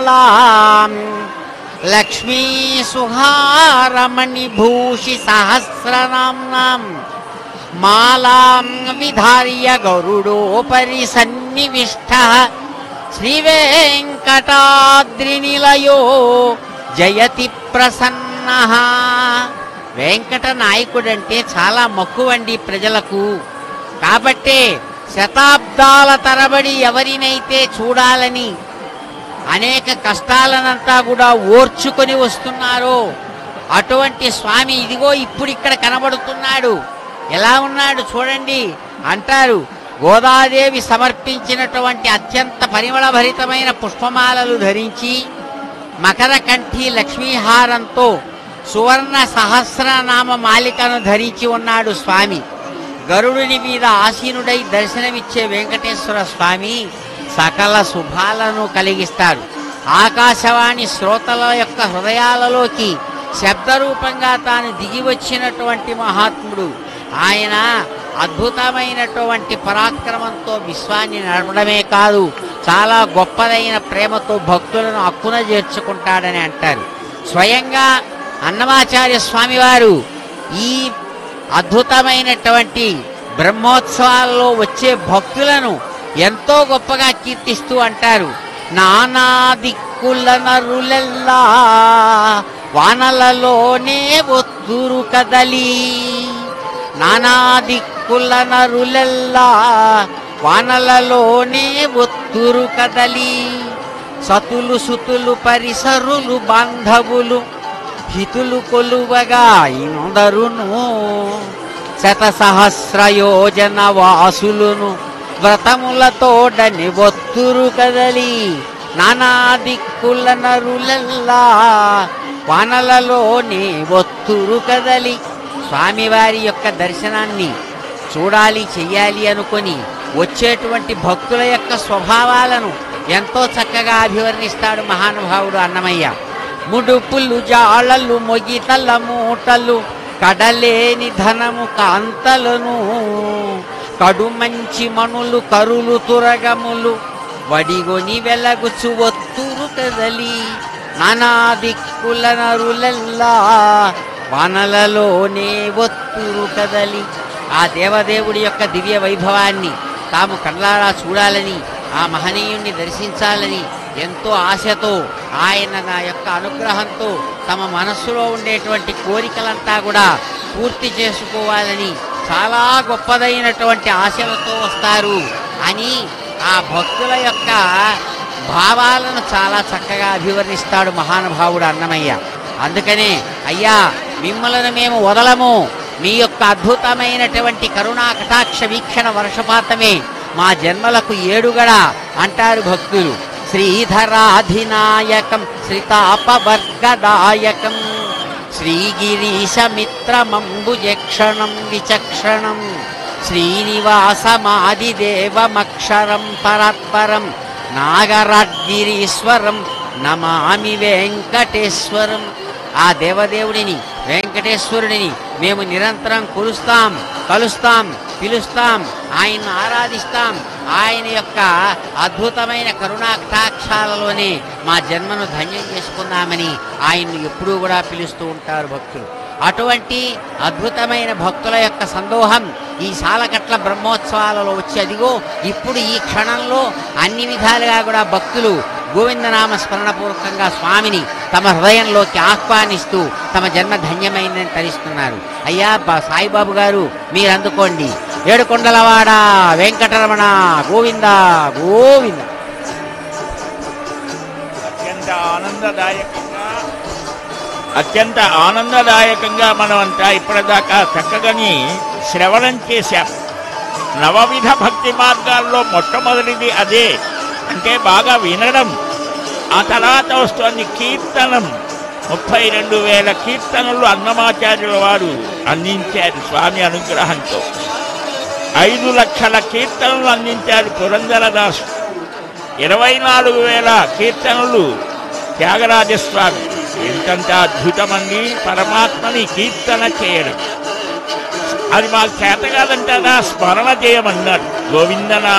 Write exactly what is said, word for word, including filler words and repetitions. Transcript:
మాలాం లక్ష్మీ సుహారమణి భూషి సహస్రనామ్నాం మాలాం విధార్య గరుడోపరి సన్నివిష్టః శ్రీవేంకటాద్రినిలయో జయతి ప్రసన్నః. వెంకట నాయకుడంటే చాలా మక్కువండి ప్రజలకు. కాబట్టే శతాబ్దాల తరబడి ఎవరినైతే చూడాలని అనేక కష్టాలనంతా కూడా ఓర్చుకొని వస్తున్నారో అటువంటి స్వామి ఇదిగో ఇప్పుడు ఇక్కడ కనబడుతున్నాడు. ఎలా ఉన్నాడు చూడండి అంటారు. గోదాదేవి సమర్పించినటువంటి అత్యంత పరిమళభరితమైన పుష్పమాలలు ధరించి మకర కంఠి లక్ష్మీహారంతో సువర్ణ సహస్రనామ మాలికను ధరించి ఉన్నాడు స్వామి. గరుడుని మీద ఆసీనుడై దర్శనమిచ్చే వెంకటేశ్వర స్వామి సకల శుభాలను కలిగిస్తారు. ఆకాశవాణి శ్రోతల యొక్క హృదయాలలోకి శబ్దరూపంగా తాను దిగి వచ్చినటువంటి మహాత్ముడు ఆయన. అద్భుతమైనటువంటి పరాక్రమంతో విశ్వాన్ని నడపడమే కాదు, చాలా గొప్పదైన ప్రేమతో భక్తులను అక్కున చేర్చుకుంటాడని అంటారు. స్వయంగా అన్నమాచార్య స్వామివారు ఈ అద్భుతమైనటువంటి బ్రహ్మోత్సవాలలో వచ్చే భక్తులను ఎంతో గొప్పగా కీర్తిస్తూ అంటారు. నానా దిక్కుల నరులెల్లా వానలలోనే ఒత్తురు కదలి, నానా దిక్కుల నరులెల్లా వానలలోనే ఒత్తురు కదలి, సతులు సుతులు పరిసరులు బాంధవులు హితులు కొలువగా ఇందరును, శత సహస్ర యోజన వాసులును వ్రతములతోడని ఒత్తురు కదలి, నానా దిక్కుల నరులెల్లా వానలలోనే ఒత్తురు కదలి. స్వామివారి యొక్క దర్శనాన్ని చూడాలి చెయ్యాలి అనుకొని వచ్చేటువంటి భక్తుల యొక్క స్వభావాలను ఎంతో చక్కగా అభివర్ణిస్తాడు మహానుభావుడు అన్నమయ్య. ముడుపులు జాళలు మొగితల మూటలు కడలేని ధనము కాంతలను, కడుమంచి మణులు కరులు తురగములు వడిగొని వెలగుచు ఒత్తురు కదలి, నానా దిక్కుల నరులెల్లా వానలలోనే ఒత్తురు కదలి. ఆ దేవదేవుడి యొక్క దివ్య వైభవాన్ని తాము కళ్ళారా చూడాలని, ఆ మహనీయుణ్ణి దర్శించాలని ఎంతో ఆశతో ఆయన నా యొక్క అనుగ్రహంతో తమ మనస్సులో ఉండేటువంటి కోరికలంతా కూడా పూర్తి చేసుకోవాలని చాలా గొప్పదైనటువంటి ఆశలతో వస్తారు అని ఆ భక్తుల యొక్క భావాలను చాలా చక్కగా అభివర్ణిస్తాడు మహానుభావుడు అన్నమయ్య. అందుకనే అయ్యా మిమ్మలను మేము వదలము, మీ యొక్క అద్భుతమైనటువంటి కరుణా కటాక్ష వీక్షణ వర్షపాతమే మా జన్మలకు ఏడుగడ అంటారు భక్తులు. శ్రీధరాధినాయకం శ్రీతాపవర్గదాయకం శ్రీగిరీశమిత్రమంబుజక్షణం విచక్షణం శ్రీనివాసమాదిదేవమక్షరం పరాత్పరం నాగరాడ్గిరీశ్వరం నమామి వెంకటేశ్వరం. ఆ దేవదేవుడిని వెంకటేశ్వరుడిని మేము నిరంతరం కొలుస్తాం, కలుస్తాం, పిలుస్తాం, ఆయన్ని ఆరాధిస్తాం. ఆయన యొక్క అద్భుతమైన కరుణా కటాక్షాలలోనే మా జన్మను ధన్యం చేసుకుందామని ఆయన్ను ఎప్పుడూ కూడా పిలుస్తూ ఉంటారు భక్తులు. అటువంటి అద్భుతమైన భక్తుల యొక్క సందోహం ఈ సాలకట్ల బ్రహ్మోత్సవాలలో వచ్చి అదిగో ఇప్పుడు ఈ క్షణంలో అన్ని విధాలుగా కూడా భక్తులు గోవిందనామ స్మరణపూర్వకంగా స్వామిని తమ హృదయంలోకి ఆహ్వానిస్తూ తమ జన్మ ధన్యమైందని తరిస్తున్నారు. అయ్యా సాయిబాబు గారు మీరు అందుకోండి. ఏడుకొండలవాడ వెంకటరమణ గోవింద గోవింద. అత్యంత ఆనందదాయకంగా అత్యంత ఆనందదాయకంగా మనం అంతా ఇప్పటిదాకా చక్కగాని శ్రవణం చేశాం. నవవిధ భక్తి మార్గాల్లో మొట్టమొదటిది అదే, అంటే బాగా వినడం. ఆ తర్వాత వస్తుంది కీర్తనం. ముప్పై రెండు వేల కీర్తనలు అన్నమాచార్యుల వారు అందించారు స్వామి అనుగ్రహంతో. ఐదు లక్షల కీర్తనలు అందించారు పురంధరదాసు. ఇరవై నాలుగు వేల కీర్తనలు త్యాగరాజస్వామి. ఎంతంత అద్భుతమండి పరమాత్మని కీర్తన చేయడం. అది మాకు చేత కాదంటారా, స్మరణ చేయమన్నారు. గోవిందనా